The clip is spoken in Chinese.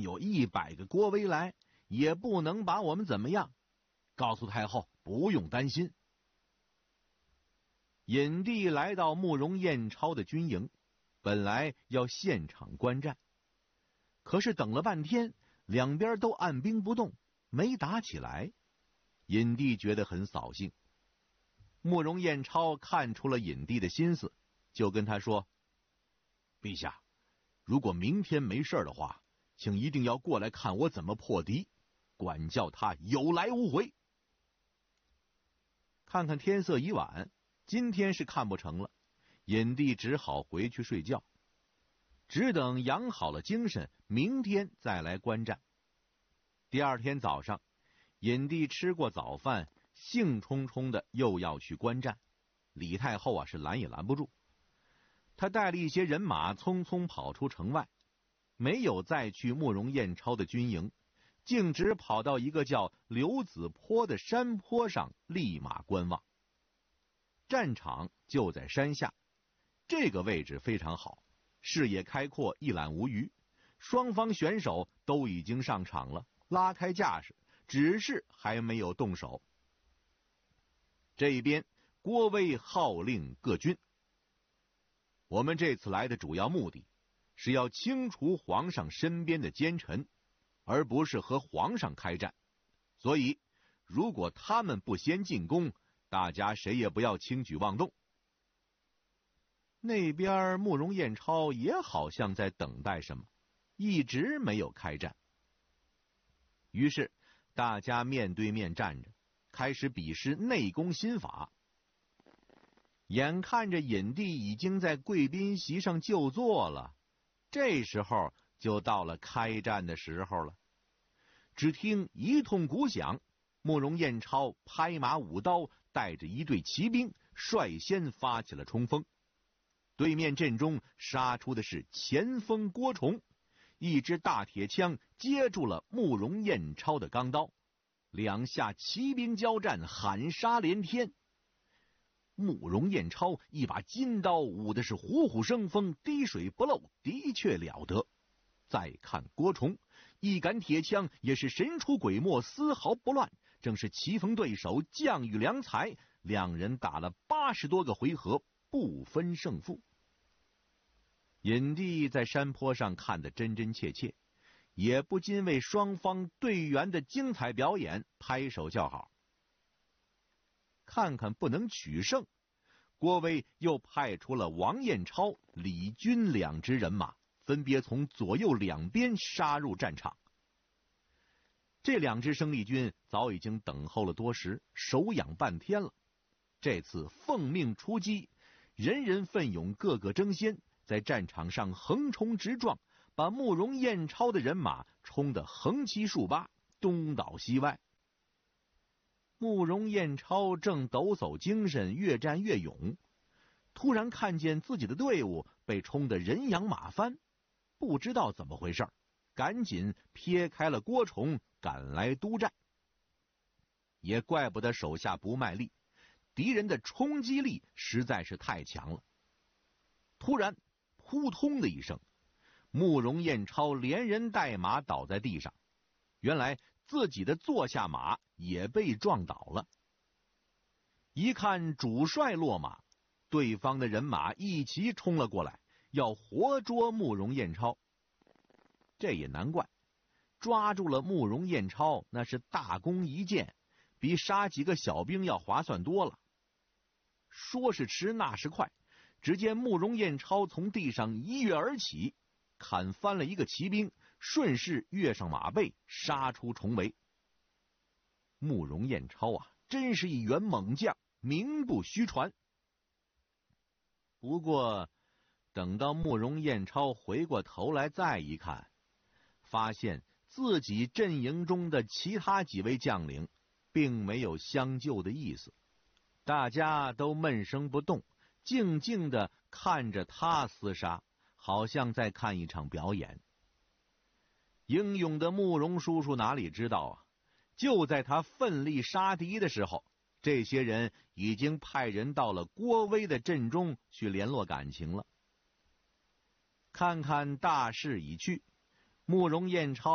有100个郭威来，也不能把我们怎么样。告诉太后不用担心。尹帝来到慕容彦超的军营，本来要现场观战，可是等了半天，两边都按兵不动，没打起来。尹帝觉得很扫兴。慕容彦超看出了尹帝的心思，就跟他说：陛下，如果明天没事的话，请一定要过来看我怎么破敌，管教他有来无回。看看天色已晚，今天是看不成了，尹帝只好回去睡觉，只等养好了精神，明天再来观战。第二天早上，尹帝吃过早饭，兴冲冲的又要去观战。李太后是拦也拦不住，他带了一些人马匆匆跑出城外，没有再去慕容彦超的军营，径直跑到一个叫刘子坡的山坡上立马观望。战场就在山下，这个位置非常好，视野开阔，一览无余。双方选手都已经上场了，拉开架势，只是还没有动手。这一边，郭威号令各军：我们这次来的主要目的是要清除皇上身边的奸臣，而不是和皇上开战。所以，如果他们不先进攻，大家谁也不要轻举妄动。那边慕容彦超也好像在等待什么，一直没有开战。于是大家面对面站着，开始比试内功心法。眼看着尹帝已经在贵宾席上就坐了，这时候就到了开战的时候了。只听一通鼓响，慕容彦超拍马舞刀，带着一队骑兵率先发起了冲锋。对面阵中杀出的是前锋郭崇，一支大铁枪接住了慕容彦超的钢刀，两下骑兵交战，喊杀连天。慕容彦超一把金刀舞的是虎虎生风，滴水不漏，的确了得。再看郭崇，一杆铁枪也是神出鬼没，丝毫不乱，正是棋逢对手，将遇良才。两人打了80多个回合，不分胜负。尹帝在山坡上看得真真切切，也不禁为双方队员的精彩表演拍手叫好。看看不能取胜，郭威又派出了王彦超、李军2支人马，分别从左右两边杀入战场。这2支生力军早已经等候了多时，手痒半天了。这次奉命出击，人人奋勇，个个争先，在战场上横冲直撞，把慕容彦超的人马冲得横七竖八，东倒西歪。慕容彦超正抖擞精神，越战越勇，突然看见自己的队伍被冲得人仰马翻，不知道怎么回事，赶紧撇开了郭崇，赶来督战。也怪不得手下不卖力，敌人的冲击力实在是太强了。突然扑通的一声，慕容彦超连人带马倒在地上，原来自己的坐下马也被撞倒了。一看主帅落马，对方的人马一齐冲了过来，要活捉慕容彦超。这也难怪，抓住了慕容彦超，那是大功一件，比杀几个小兵要划算多了。说是迟，那是快，只见慕容彦超从地上一跃而起，砍翻了一个骑兵，顺势跃上马背，杀出重围。慕容彦超真是一员猛将，名不虚传。不过等到慕容彦超回过头来再一看，发现自己阵营中的其他几位将领并没有相救的意思，大家都闷声不动，静静地看着他厮杀，好像在看一场表演。英勇的慕容叔叔哪里知道就在他奋力杀敌的时候，这些人已经派人到了郭威的阵中去联络感情了。看看大势已去，慕容彦超